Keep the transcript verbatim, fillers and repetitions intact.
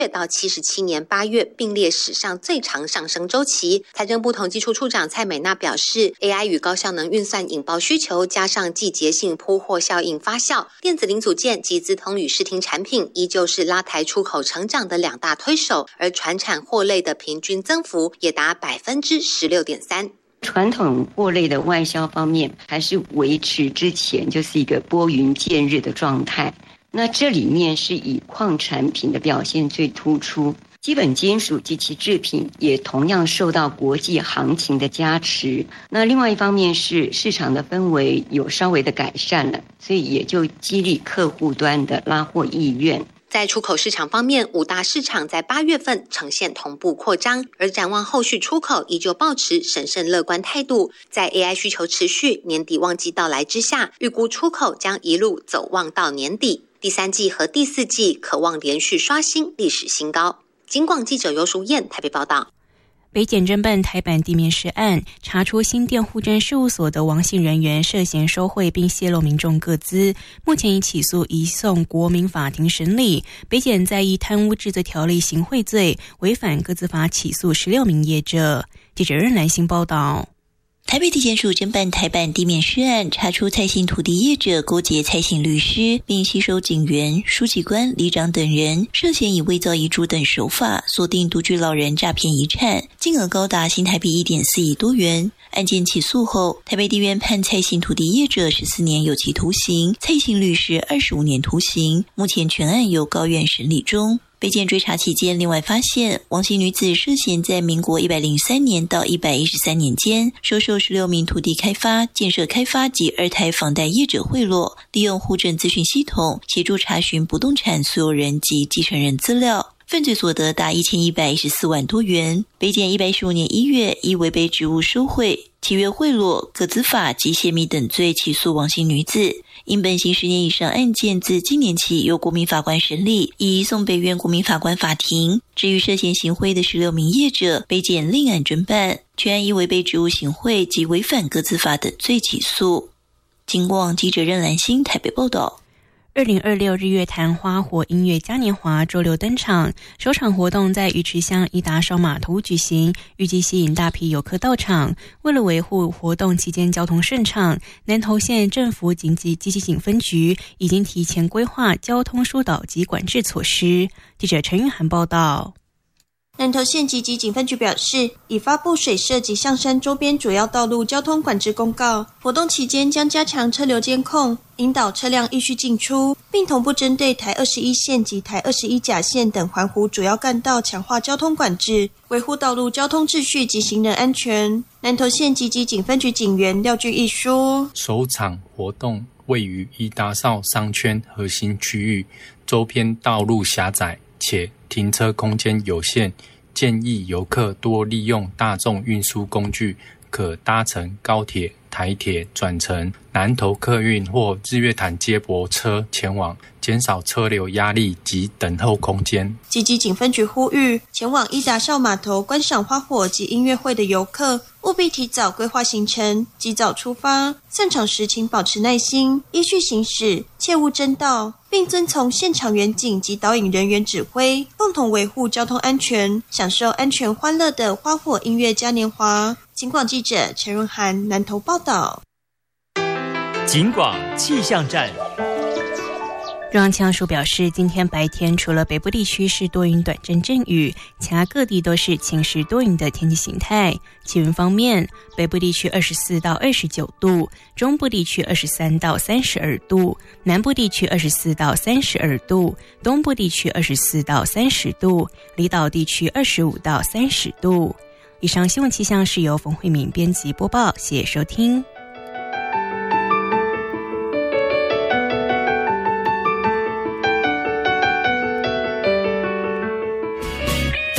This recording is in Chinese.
到七十七年八月并列史上最长上升周期。财政部统计处处长蔡美娜表示 ，A I 与高效能运算引爆需求，加上季节性铺货效应发酵，电子零组件及资通与视听产品依旧是拉抬出口成长的两大推手，而传产货类的平均增幅也达百分之十六点三。 传统货类的外销方面还是维持之前就是一个拨云见日的状态。那这里面是以矿产品的表现最突出，基本金属及其制品也同样受到国际行情的加持。那另外一方面是市场的氛围有稍微的改善了，所以也就激励客户端的拉货意愿。 在出口市场方面，五大市场在八月份呈现同步扩张，而展望后续出口依旧抱持审慎乐观态度。在 A I 需求持续、年底旺季到来之下，预估出口将一路走旺到年底。第三季和第四季可望连续刷新历史新高。警广记者尤淑燕台北报道。 北检侦办台版地面试案，查出新店户政事务所的王姓人员涉嫌收贿并泄露民众个资，目前已起诉移送国民法庭审理。北检在依贪污治罪条例行贿罪，违反个资法起诉十六名业者。记者任兰心报道。 台北地检署侦办台版地面试案，查出蔡姓土地业者勾结蔡姓律师，并吸收警员、书记官、里长等人，涉嫌以伪造遗嘱等手法锁定独居老人诈骗遗产，金额高达新台币 一点四亿多元。案件起诉后，台北地院判蔡姓土地业者十四年有期徒刑，蔡姓律师二十五年徒刑。目前全案由高院审理中。北检追查期间，另外发现王姓女子涉嫌在民国一百零三年到一百一十三年间，收受十六名土地开发、建设开发及二胎房贷业者贿赂，利用户政资讯系统协助查询不动产所有人及继承人资料。犯罪所得达一千一百一十四万多元。北检一百一十五年一月以违背职务收贿、契约贿赂、个资法及泄密等罪起诉王姓女子。因本刑十年以上案件自今年起由国民法官审理，已移送北院国民法官法庭。至于涉嫌行贿的十六名业者，北检另案侦办，全案以违背职务行贿及违反个资法等罪起诉。警广记者任兰心台北报道。 二零二六日月潭花火音乐嘉年华周六登场，首场活动在鱼池乡伊达烧码头举行，预计吸引大批游客到场。为了维护活动期间交通顺畅，南投县政府警及基基警分局已经提前规划交通疏导及管制措施。记者陈玉涵报道。 南投县集集警分局表示，已发布水社及象山周边主要道路交通管制公告，活动期间将加强车流监控，引导车辆依序进出，并同步针对台二十一线及台二十一甲线等环湖主要干道强化交通管制，维护道路交通秩序及行人安全。南投县集集警分局警员廖俊义说， 首场活动位于伊达邵商圈核心区域，周边道路狭窄且停车空间有限，建议游客多利用大众运输工具，可搭乘高铁、台铁转乘南投客运或日月潭接驳车前往，减少车流压力及等候空间。 集集警分局呼吁前往伊达邵码头观赏花火及音乐会的游客，务必提早规划行程，及早出发。散场时请保持耐心，依序行驶，切勿争道，并遵从现场远景及导引人员指挥，共同维护交通安全，享受安全欢乐的花火音乐嘉年华。警广记者陈润涵南投报道。 警广气象站。 中央气象署表示，今天白天除了北部地区是多云短阵阵雨，其他各地都是晴时多云的天气形态。气温方面，北部地区二十四到二十九度，中部地区二十三到三十二度，南部地区二十四到三十二度，东部地区二十四到三十度，离岛地区二十五到三十度。以上新闻气象是由冯慧敏编辑播报，谢谢收听。